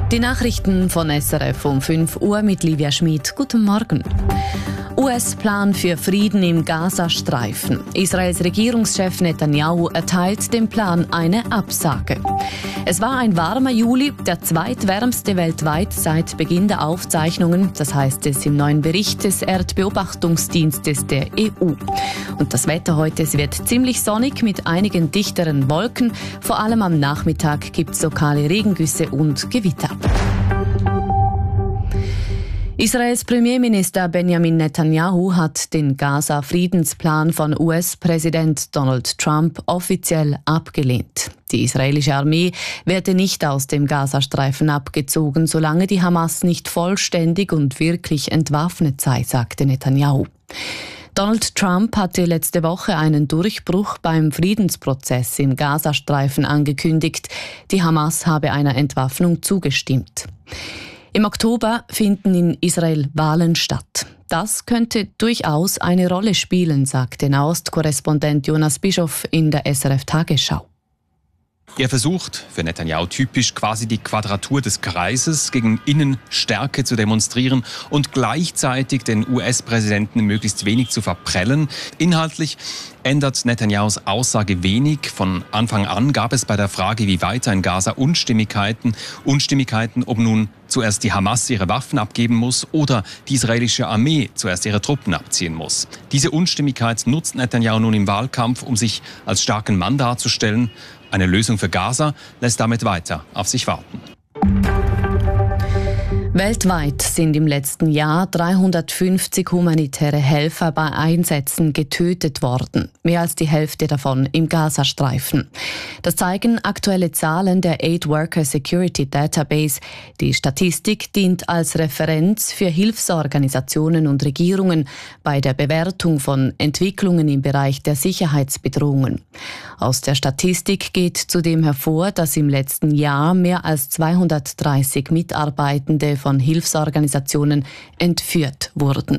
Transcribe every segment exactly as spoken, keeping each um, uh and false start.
Die Nachrichten von S R F um fünf Uhr mit Livia Schmid. Guten Morgen. U S-Plan für Frieden im Gazastreifen. Israels Regierungschef Netanyahu erteilt dem Plan eine Absage. Es war ein warmer Juli, der zweitwärmste weltweit seit Beginn der Aufzeichnungen, das heißt es im neuen Bericht des Erdbeobachtungsdienstes der E U. Und das Wetter heute, es wird ziemlich sonnig mit einigen dichteren Wolken. Vor allem am Nachmittag gibt es lokale Regengüsse und Gewitter. Israels Premierminister Benjamin Netanyahu hat den Gaza-Friedensplan von U S-Präsident Donald Trump offiziell abgelehnt. Die israelische Armee werde nicht aus dem Gazastreifen abgezogen, solange die Hamas nicht vollständig und wirklich entwaffnet sei, sagte Netanyahu. Donald Trump hatte letzte Woche einen Durchbruch beim Friedensprozess im Gazastreifen angekündigt. Die Hamas habe einer Entwaffnung zugestimmt. Im Oktober finden in Israel Wahlen statt. Das könnte durchaus eine Rolle spielen, sagte Nahost-Korrespondent Jonas Bischof in der S R F-Tagesschau. Er versucht, für Netanyahu typisch, quasi die Quadratur des Kreises, gegen Innenstärke zu demonstrieren und gleichzeitig den U S-Präsidenten möglichst wenig zu verprellen. Inhaltlich ändert Netanyahus Aussage wenig. Von Anfang an gab es bei der Frage, wie weiter in Gaza, Unstimmigkeiten. Unstimmigkeiten, ob nun zuerst die Hamas ihre Waffen abgeben muss oder die israelische Armee zuerst ihre Truppen abziehen muss. Diese Unstimmigkeit nutzt Netanyahu nun im Wahlkampf, um sich als starken Mann darzustellen. Eine Lösung für Gaza lässt damit weiter auf sich warten. Weltweit sind im letzten Jahr dreihundertfünfzig humanitäre Helfer bei Einsätzen getötet worden. Mehr als die Hälfte davon im Gazastreifen. Das zeigen aktuelle Zahlen der Aid Worker Security Database. Die Statistik dient als Referenz für Hilfsorganisationen und Regierungen bei der Bewertung von Entwicklungen im Bereich der Sicherheitsbedrohungen. Aus der Statistik geht zudem hervor, dass im letzten Jahr mehr als zweihundertdreißig Mitarbeitende von Hilfsorganisationen entführt wurden.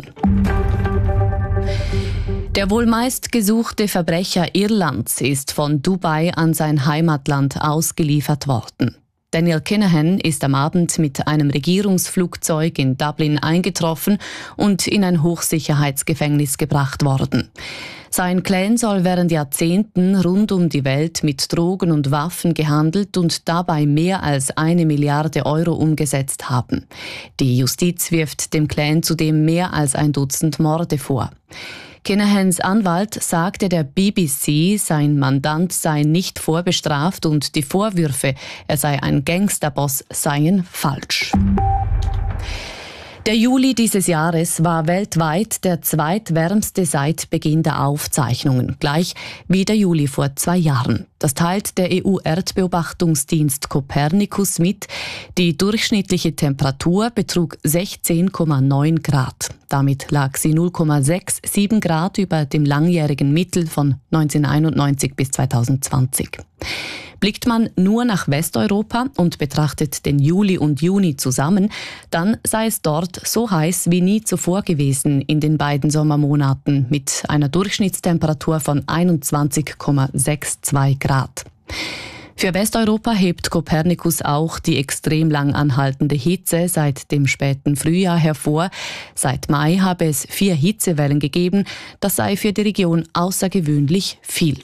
Der wohl meistgesuchte Verbrecher Irlands ist von Dubai an sein Heimatland ausgeliefert worden. Daniel Kinahan ist am Abend mit einem Regierungsflugzeug in Dublin eingetroffen und in ein Hochsicherheitsgefängnis gebracht worden. Sein Clan soll während Jahrzehnten rund um die Welt mit Drogen und Waffen gehandelt und dabei mehr als eine Milliarde Euro umgesetzt haben. Die Justiz wirft dem Clan zudem mehr als ein Dutzend Morde vor. Kinahans Anwalt sagte der B B C, sein Mandant sei nicht vorbestraft und die Vorwürfe, er sei ein Gangsterboss, seien falsch. Der Juli dieses Jahres war weltweit der zweitwärmste seit Beginn der Aufzeichnungen, gleich wie der Juli vor zwei Jahren. Das teilt der E U-Erdbeobachtungsdienst Copernicus mit. Die durchschnittliche Temperatur betrug sechzehn Komma neun Grad. Damit lag sie null Komma siebenundsechzig Grad über dem langjährigen Mittel von neunzehnhunderteinundneunzig bis zweitausendzwanzig. Blickt man nur nach Westeuropa und betrachtet den Juli und Juni zusammen, dann sei es dort so heiß wie nie zuvor gewesen in den beiden Sommermonaten mit einer Durchschnittstemperatur von einundzwanzig Komma zweiundsechzig Grad. Für Westeuropa hebt Copernicus auch die extrem lang anhaltende Hitze seit dem späten Frühjahr hervor. Seit Mai habe es vier Hitzewellen gegeben. Das sei für die Region außergewöhnlich viel.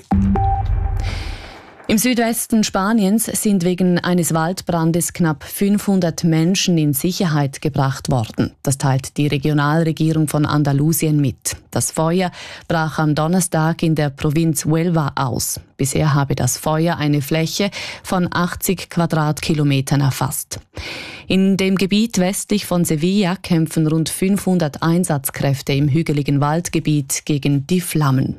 Im Südwesten Spaniens sind wegen eines Waldbrandes knapp fünfhundert Menschen in Sicherheit gebracht worden. Das teilt die Regionalregierung von Andalusien mit. Das Feuer brach am Donnerstag in der Provinz Huelva aus. Bisher habe das Feuer eine Fläche von achtzig Quadratkilometern erfasst. In dem Gebiet westlich von Sevilla kämpfen rund fünfhundert Einsatzkräfte im hügeligen Waldgebiet gegen die Flammen.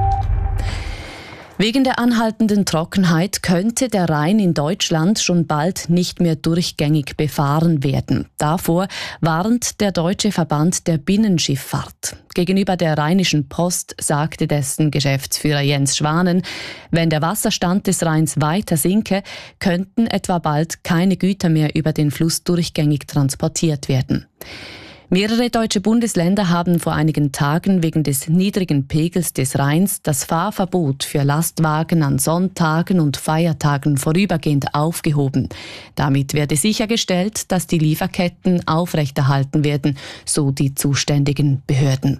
Wegen der anhaltenden Trockenheit könnte der Rhein in Deutschland schon bald nicht mehr durchgängig befahren werden. Davor warnt der Deutsche Verband der Binnenschifffahrt. Gegenüber der Rheinischen Post sagte dessen Geschäftsführer Jens Schwanen, wenn der Wasserstand des Rheins weiter sinke, könnten etwa bald keine Güter mehr über den Fluss durchgängig transportiert werden. Mehrere deutsche Bundesländer haben vor einigen Tagen wegen des niedrigen Pegels des Rheins das Fahrverbot für Lastwagen an Sonntagen und Feiertagen vorübergehend aufgehoben. Damit werde sichergestellt, dass die Lieferketten aufrechterhalten werden, so die zuständigen Behörden.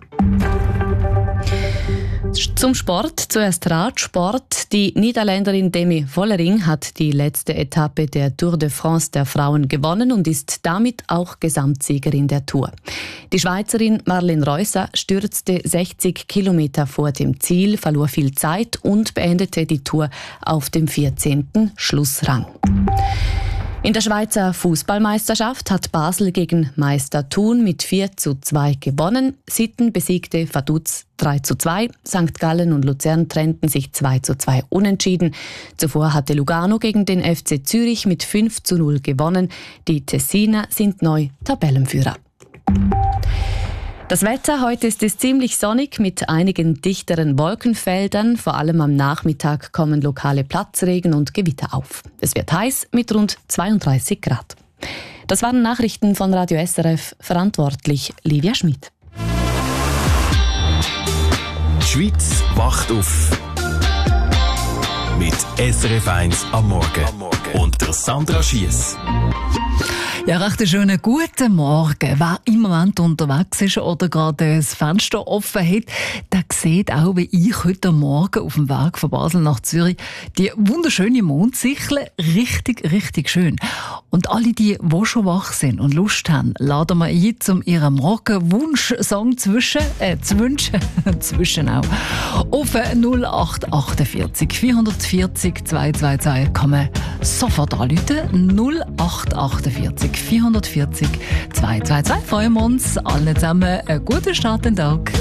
Zum Sport, zuerst Radsport. Die Niederländerin Demi Vollering hat die letzte Etappe der Tour de France der Frauen gewonnen und ist damit auch Gesamtsiegerin der Tour. Die Schweizerin Marlen Reusser stürzte sechzig Kilometer vor dem Ziel, verlor viel Zeit und beendete die Tour auf dem vierzehnten Schlussrang. In der Schweizer Fußballmeisterschaft hat Basel gegen Meister Thun mit vier zu zwei gewonnen. Sitten besiegte Vaduz drei zu zwei. Sankt Gallen und Luzern trennten sich zwei zu zwei unentschieden. Zuvor hatte Lugano gegen den F C Zürich mit fünf zu null gewonnen. Die Tessiner sind neu Tabellenführer. Das Wetter, heute ist es ziemlich sonnig mit einigen dichteren Wolkenfeldern. Vor allem am Nachmittag kommen lokale Platzregen und Gewitter auf. Es wird heiß mit rund zweiunddreißig Grad. Das waren Nachrichten von Radio S R F, verantwortlich Livia Schmid. Die Schweiz wacht auf. Mit S R F eins am Morgen. Und der Sandra Schiess. Ja, recht einen schönen guten Morgen. Wer im Moment unterwegs ist oder gerade das Fenster offen hat, der sieht auch, wie ich heute Morgen auf dem Weg von Basel nach Zürich die wunderschöne Mondsichel. Richtig, richtig schön. Und alle die, die schon wach sind und Lust haben, laden wir ein, um ihren Morgenwunsch-Song zwischen, äh, zu wünschen, zwischen auch, auf null acht achtundvierzig vierhundertvierzig zweihundertzweiundzwanzig kann man sofort anrufen. null acht achtundvierzig vierhundertvierzig zweihundertzweiundzwanzig. Freuen wir uns allen zusammen einen guten Start in den Tag.